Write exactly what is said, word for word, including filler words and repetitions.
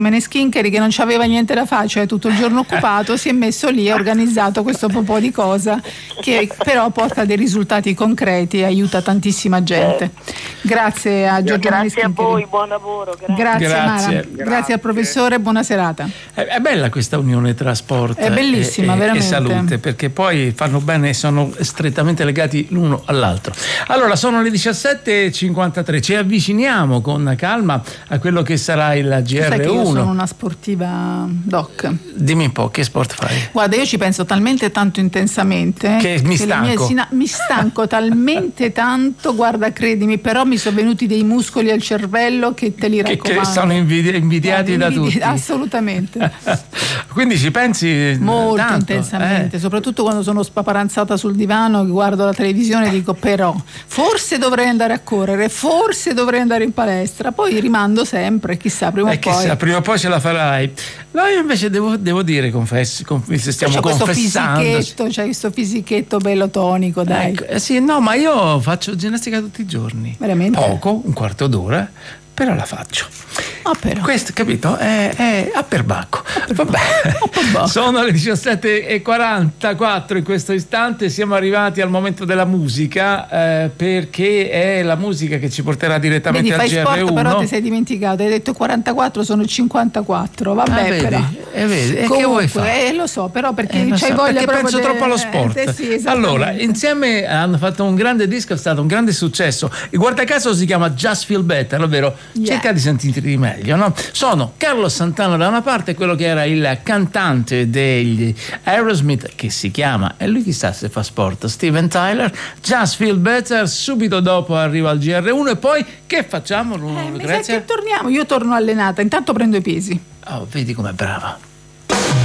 Maneskin che non c'aveva niente da fare, cioè tutto il giorno occupato, si è messo lì e ha organizzato questo po' di cosa che però porta dei risultati concreti e aiuta tantissima gente. Grazie a Giorgio Maneskin. Grazie Maneskin. a voi, buon lavoro. Grazie, grazie, grazie. Mara. Grazie. Grazie al professore, buona serata. È, è bella questa unione tra sport è bellissima, e, veramente. e salute, perché poi fanno bene e sono strettamente legati l'uno all'altro. Allora, sono le diciassette e cinquantatré, ci avviciniamo con calma a quello che sarà il G R uno. Sai che io sono una sportiva doc. Dimmi un po', che sport fai? Guarda, io ci penso talmente tanto intensamente che mi stanco. Mie, sina, mi stanco talmente tanto, guarda, credimi, però mi sono venuti dei muscoli al cervello che te li raccomando. Che, che sono invidi- invidiati Guarda, da invidi- tutti. Assolutamente. Quindi ci pensi molto tanto, intensamente, eh. soprattutto quando sono spaparanzata sul divano, guardo la televisione e dico però forse dovrei andare a correre, forse dovrei andare in palestra, poi rimando sempre, chissà, prima o eh, poi. Chissà, prima o poi ce la farai. No, io invece devo, devo dire, confessi, confessi stiamo c'è questo confessando. fisichetto, c'è questo fisichetto bello tonico, dai. Ecco, eh sì, no, ma io faccio ginnastica tutti i giorni. Veramente? Poco, un quarto d'ora, però la faccio. Ah, però. Questo, capito? È, è a perbacco. Vabbè. perbacco. Sono le diciassette e quarantaquattro in questo istante. Siamo arrivati al momento della musica, eh, perché è la musica che ci porterà direttamente Vedi, al fai G R uno. sport, però ti sei dimenticato. Hai detto quarantaquattro, sono cinquantaquattro. Vabbè, ah, vedi, però. Eh, vedi. E comunque, che vuoi fare? Eh, lo so, però perché Eh, c'hai so, voglia perché proprio penso de... troppo allo sport. Eh, sì, allora, insieme hanno fatto un grande disco, è stato un grande successo. E guarda caso si chiama Just Feel Better, ovvero yeah. cerca di sentirti di meglio, no? Sono Carlos Santana da una parte, quello che era il cantante degli Aerosmith, che si chiama, e lui chissà se fa sport, Steven Tyler. Just Feel Better, subito dopo arriva il G R uno e poi che facciamo? Eh, mi sa che torniamo, io torno allenata, intanto prendo i pesi. Oh, vedi com'è brava.